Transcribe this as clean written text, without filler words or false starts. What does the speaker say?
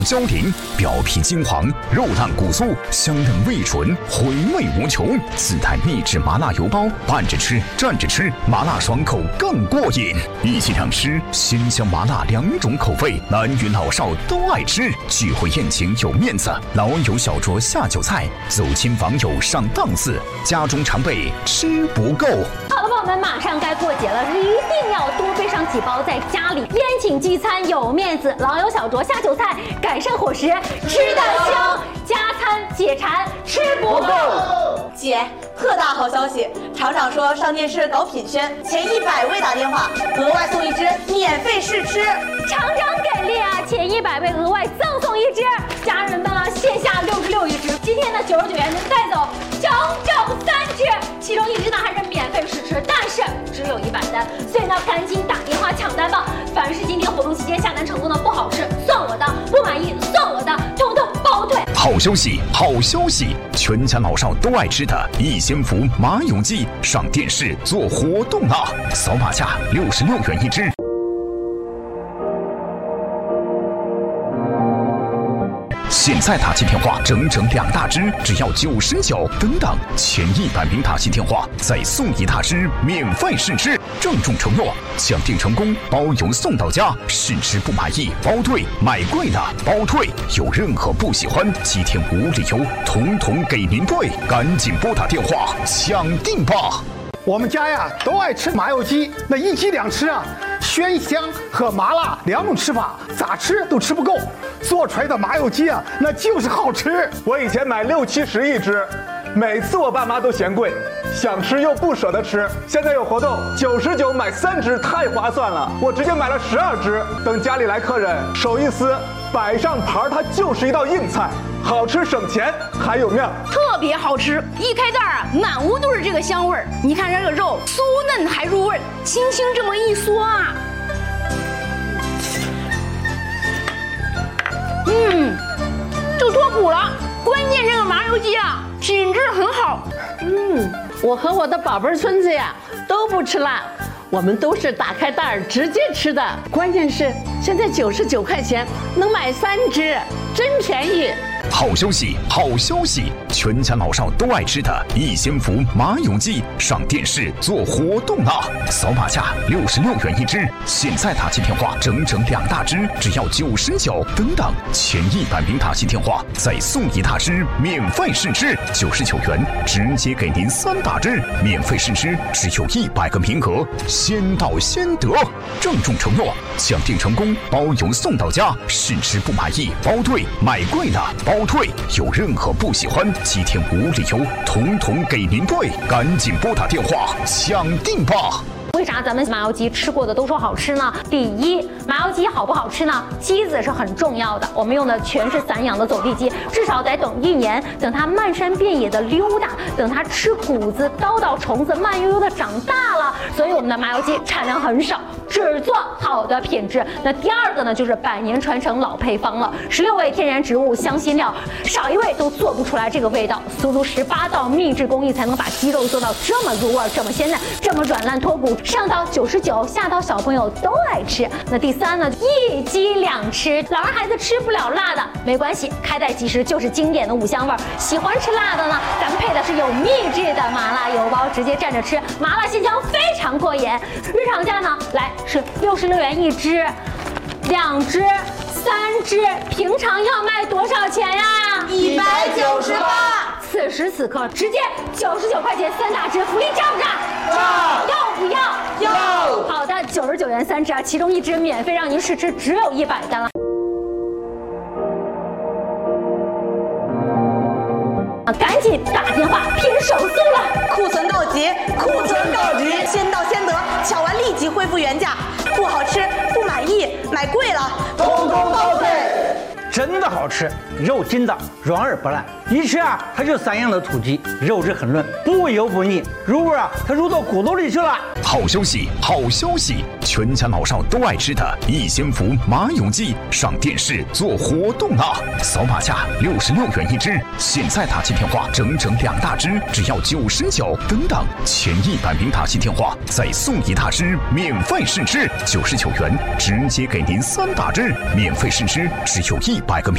焦鳞，表皮金黄，肉烂骨酥，香嫩味醇，回味无穷。自带秘制麻辣油包，拌着吃，蘸着吃，麻辣爽口更过瘾。一起尝吃鲜香麻辣2种口味，男女老少都爱吃。聚会宴请有面子，老友小酌下酒菜，走亲访友上档次，家中常备吃不够。 好的，朋友们，马上该过节了，一定要多备上几包，在家里宴请聚餐有面子，老友小酌下酒菜，改善伙食，吃得香，加餐解馋，吃不够。 姐，特大好消息！厂长说上电视搞品宣，前100位打电话，额外送1只免费试吃。 厂长给力啊！前100位额外赠送1只，家人们啊，线下66一只，今天的99元能带走整3只，其中1只呢还是免费试吃，但是只有100单，所以呢赶紧打电话抢单吧！凡是今天活动期间下单成功的不好吃送我的，不满意送我的，统统包退。 好消息，好消息！全家老少都爱吃的逸仙福麻油鸡上电视做活动了，扫码价66元1只。现在打进电话整2大只，只要99。等等，前100名打进电话再送1大只免费试吃，郑重承诺，抢订成功包邮送到家，试吃不满意包退，买贵了包退，有任何不喜欢7天无理由，统统给您退，赶紧拨打电话抢订吧！ 我们家呀都爱吃麻油鸡，那1鸡2吃啊，鲜香和麻辣2种吃法，咋吃都吃不够。做出来的麻油鸡啊，那就是好吃。 我以前买6、7、10一只，每次我爸妈都嫌贵，想吃又不舍得吃。现在有活动，99买3只，太划算了。我直接买了12只，等家里来客人，手一撕，摆上盘，它就是一道硬菜，好吃省钱还有面， 特别好吃。一开袋啊，满屋都是这个香味儿。你看这个肉酥嫩还入味，轻轻这么一嗦啊，就脱骨了。关键这个麻油鸡啊，品质很好。 我和我的宝贝孙子呀都不吃辣，我们都是打开袋儿直接吃的。关键是现在99块钱能买3只，真便宜。 好消息，好消息！全家老少都爱吃的逸仙福麻油鸡上电视做活动了，扫码价66元1只，现在打进电话整2大只，只要99。等等，前100名打进电话再送1大只免费试吃，99元直接给您3大只免费试吃，只有100个名额，先到先得。郑重承诺，抢订成功包邮送到家，试吃不满意包退，买贵了包退，有任何不喜欢7天无理由，统统给您退，赶紧拨打电话抢订吧！ 为啥咱们麻油鸡吃过的都说好吃呢？第一，麻油鸡好不好吃呢？鸡子是很重要的，我们用的全是散养的走地鸡，至少得等1年，等它漫山遍野的溜达，等它吃谷子、叨叨虫子，慢悠悠的长大了。所以我们的麻油鸡产量很少，只做好的品质。那第二个呢，就是100年传承老配方了，16味天然植物香辛料，少一味都做不出来这个味道。足足18道秘制工艺才能把鸡肉做到这么入味、这么鲜嫩、这么软烂脱骨。上到99，下到小朋友都爱吃。那第三呢，1鸡2吃，老人孩子吃不了辣的没关系，开袋即食就是经典的5香味。喜欢吃辣的呢，咱们配的是有秘制的麻辣油包，直接蘸着吃，麻辣鲜香非常过瘾。日常价呢，来是66元1只，2只、3只，平常要卖多少钱呀 198。 此时此刻直接99块钱3大只，福利炸不炸？炸！要不要？ 要！ 好的，99元3只啊，其中1只免费让您试吃，只有100单了。赶紧打电话拼手速了！ 库存告急，库存告急，先到先得，抢完立即恢复原价。不好吃，不满意，买贵了，统统包退。 真的好吃，肉筋道，软而不烂，一吃啊，它就散养的土鸡，肉质很嫩，不油不腻，入味啊，它入到骨头里去了。 好消息，好消息！全家老少都爱吃的逸仙福麻油鸡上电视做活动了，扫码价66元1只，现在打进电话整2大只，只要99。等等，前100名打进电话再送1大只免费试吃，99元直接给您3大只免费试吃，只有100个名。